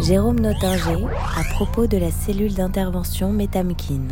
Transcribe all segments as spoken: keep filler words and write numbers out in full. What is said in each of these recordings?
Jérôme Nottinger à propos de la cellule d'intervention Métamkin.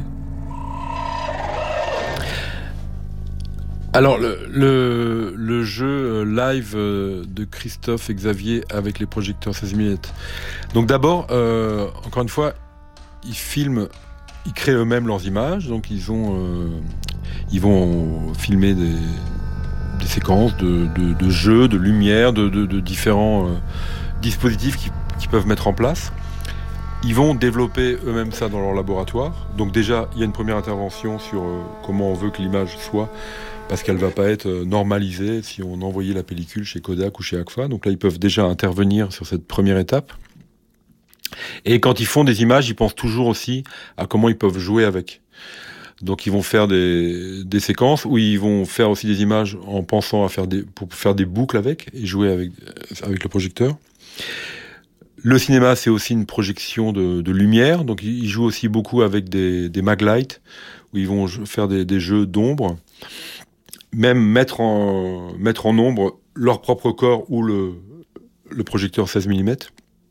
Alors, le, le, le jeu live de Christophe et Xavier avec les projecteurs seize millimètres. Donc d'abord, euh, encore une fois, ils filment, ils créent eux-mêmes leurs images. Donc ils, ont, euh, ils vont filmer des, des séquences de, de, de jeux, de lumière, de, de, de différents euh, dispositifs qu'ils, qu'ils peuvent mettre en place. Ils vont développer eux-mêmes ça dans leur laboratoire. Donc déjà, il y a une première intervention sur euh, comment on veut que l'image soit, parce qu'elle ne va pas être normalisée si on envoyait la pellicule chez Kodak ou chez Agfa. Donc là, ils peuvent déjà intervenir sur cette première étape. Et quand ils font des images, ils pensent toujours aussi à comment ils peuvent jouer avec. Donc ils vont faire des, des séquences où ils vont faire aussi des images en pensant à faire des, pour faire des boucles avec et jouer avec, avec le projecteur. Le cinéma, c'est aussi une projection de, de lumière. Donc ils jouent aussi beaucoup avec des, des maglights où ils vont faire des, des jeux d'ombre. Même mettre en, mettre en ombre leur propre corps ou le, le projecteur seize millimètres.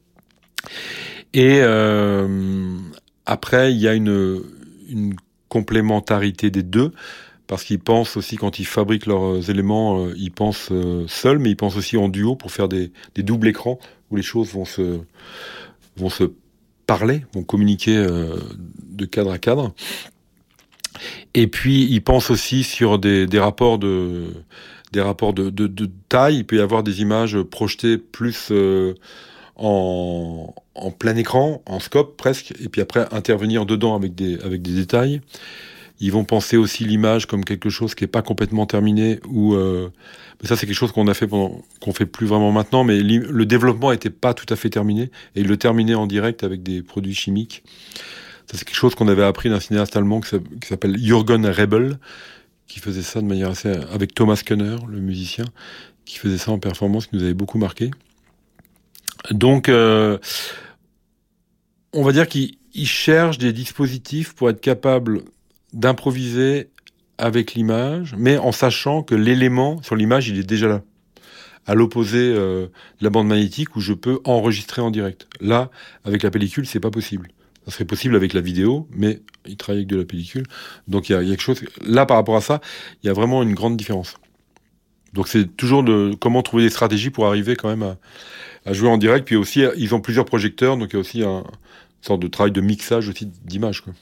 Et euh, après, il y a une, une complémentarité des deux, parce qu'ils pensent aussi, quand ils fabriquent leurs éléments, euh, ils pensent euh, seuls, mais ils pensent aussi en duo pour faire des, des doubles écrans, où les choses vont se, vont se parler, vont communiquer euh, de cadre à cadre. Et puis, ils pensent aussi sur des, des rapports de, des rapports de, de, de taille. Il peut y avoir des images projetées plus euh, en, en plein écran, en scope presque, et puis après intervenir dedans avec des, avec des détails. Ils vont penser aussi l'image comme quelque chose qui n'est pas complètement terminé, ou euh, mais ça c'est quelque chose qu'on a fait pendant, qu'on fait plus vraiment maintenant, mais le développement n'était pas tout à fait terminé, et ils le terminaient en direct avec des produits chimiques. Ça, c'est quelque chose qu'on avait appris d'un cinéaste allemand qui s'appelle Jürgen Rebel, qui faisait ça de manière assez... avec Thomas Könner, le musicien, qui faisait ça en performance, qui nous avait beaucoup marqué. Donc, euh, on va dire qu'ils cherchent des dispositifs pour être capables d'improviser avec l'image, mais en sachant que l'élément sur l'image, il est déjà là. À l'opposé euh, de la bande magnétique où je peux enregistrer en direct. Là, avec la pellicule, c'est pas possible. Ça serait possible avec la vidéo, mais il travaille avec de la pellicule. Donc il y a, il y a quelque chose... Là, par rapport à ça, il y a vraiment une grande différence. Donc c'est toujours de comment trouver des stratégies pour arriver quand même à, à jouer en direct. Puis aussi, ils ont plusieurs projecteurs, donc il y a aussi un, une sorte de travail de mixage aussi d'image, quoi.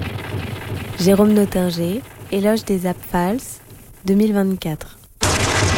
Jérôme Nottinger, Éloge des Apfals, deux mille vingt-quatre.